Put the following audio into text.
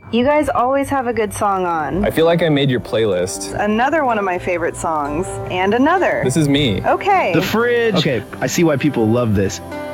You guys always have a good song on. I feel like I made your playlist. Another one of my favorite songs. And another. This is me. Okay. The fridge. Okay, I see why people love this.